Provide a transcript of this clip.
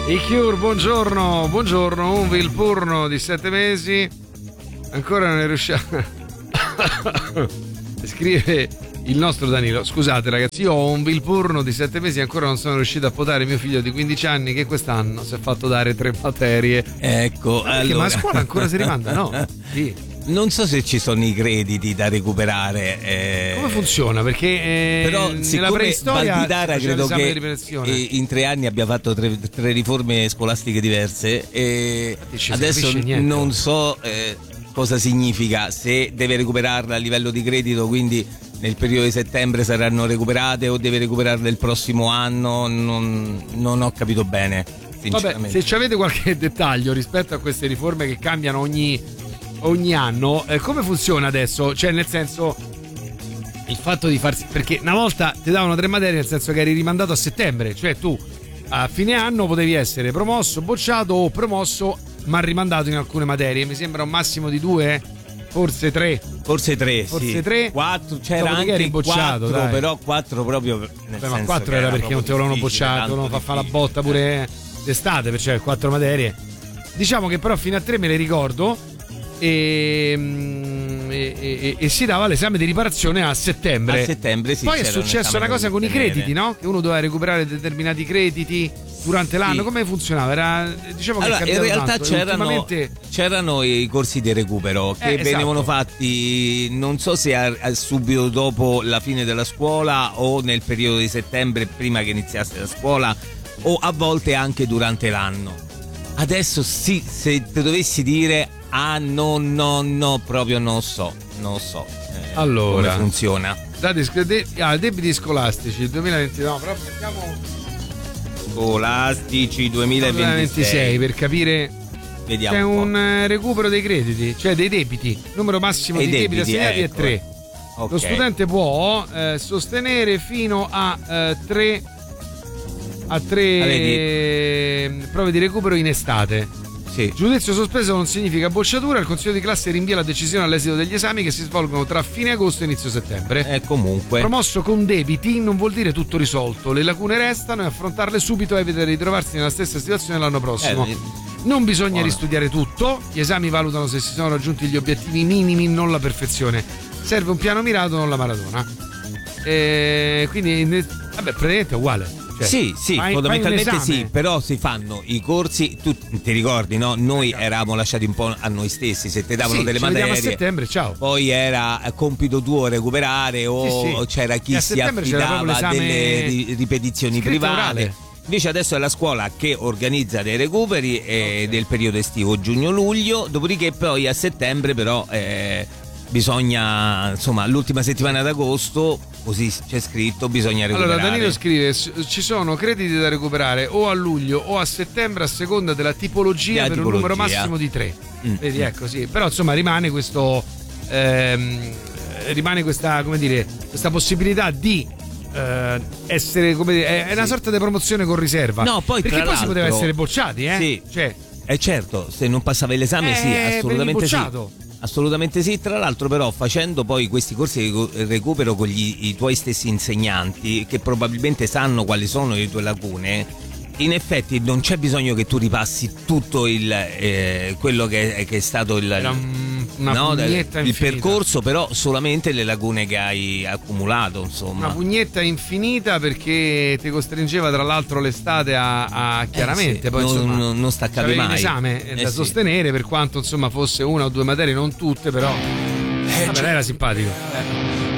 I Cure, buongiorno, un Vilpurno di 7 mesi, ancora non è riuscito. Scrive il nostro Danilo: scusate ragazzi, io ho un Vilpurno di 7 mesi e ancora non sono riuscito a potare mio figlio di 15 anni che quest'anno si è fatto dare 3 materie. Ecco, allora... Ma a scuola ancora si rimanda, no? Sì. Non so se ci sono i crediti da recuperare. Come funziona? Perché però nella preistoria Valditara credo che in 3 anni abbia fatto tre riforme scolastiche diverse e adesso non so cosa significa, se deve recuperarla a livello di credito, quindi nel periodo di settembre saranno recuperate o deve recuperarle il prossimo anno, non ho capito bene. Vabbè, se ci avete qualche dettaglio rispetto a queste riforme che cambiano ogni anno, come funziona adesso? Cioè, nel senso, il fatto di farsi, perché una volta ti davano 3 materie, nel senso che eri rimandato a settembre, cioè tu a fine anno potevi essere promosso, bocciato o promosso ma rimandato in alcune materie. Mi sembra un massimo di 2, forse 3. Forse 3, forse 3, 4, c'era anche bocciato, 4, però 4 proprio nel senso, ma 4 era perché non te volevano bocciato, volevano far fare la botta pure d'estate, perché 4 materie. Diciamo che però fino a 3 me le ricordo. E si dava l'esame di riparazione a settembre. A settembre, sì. Poi è successa una cosa con i crediti, no? Che uno doveva recuperare determinati crediti durante l'anno. Sì. Come funzionava? Diciamo che allora, in realtà tanto. c'erano i corsi di recupero che venivano fatti, non so se subito dopo la fine della scuola o nel periodo di settembre prima che iniziasse la scuola, o a volte anche durante l'anno. Adesso sì, se te dovessi dire no, proprio non so allora come funziona. Debiti scolastici 2029, no, però mettiamo scolastici 2026 per capire. Vediamo. C'è un recupero dei crediti, cioè dei debiti. Numero massimo di debiti assegnati è 3. Okay. Lo studente può sostenere fino a 3 prove di recupero in estate. Sì. Giudizio sospeso non significa bocciatura. Il consiglio di classe rinvia la decisione all'esito degli esami che si svolgono tra fine agosto e inizio settembre. Comunque promosso con debiti non vuol dire tutto risolto. Le lacune restano e affrontarle subito evita di ritrovarsi nella stessa situazione l'anno prossimo. Non bisogna ristudiare tutto. Gli esami valutano se si sono raggiunti gli obiettivi minimi, non la perfezione. Serve un piano mirato, non la maratona. Quindi vabbè, praticamente è uguale. Cioè, sì, fondamentalmente sì, però si fanno i corsi, tu ti ricordi, no? Noi eravamo lasciati un po' a noi stessi, se ti davano delle materie a settembre, ciao. Poi era compito tuo recuperare o c'era chi si affidava a delle ripetizioni private. Orale. Invece adesso è la scuola che organizza dei recuperi del periodo estivo, giugno-luglio, dopodiché poi a settembre però bisogna, insomma, l'ultima settimana d'agosto, così c'è scritto, bisogna recuperare. Allora Danilo scrive: ci sono crediti da recuperare o a luglio o a settembre a seconda della tipologia per un numero massimo di 3. Vedi, ecco, sì. Però insomma rimane questo rimane questa, come dire, questa possibilità di essere, come dire, è una sorta di promozione con riserva. No, poi perché poi si poteva essere bocciati, Sì. Cioè, certo, se non passava l'esame sì, assolutamente sì. Assolutamente sì, tra l'altro però facendo poi questi corsi di recupero con i tuoi stessi insegnanti che probabilmente sanno quali sono le tue lacune, in effetti non c'è bisogno che tu ripassi tutto quello che è stato il percorso, però solamente le lacune che hai accumulato, insomma. Una pugnetta infinita perché ti costringeva tra l'altro l'estate a chiaramente poi non staccavi mai. Un esame da sostenere, per quanto insomma fosse 1 o 2 materie, non tutte, però vabbè, era simpatico.